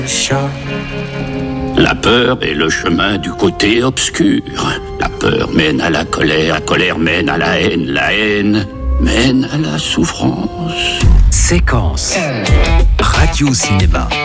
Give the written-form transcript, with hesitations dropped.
La peur est le chemin du côté obscur. La peur mène à la colère mène à la haine mène à la souffrance. Séquence. Radio Cinéma.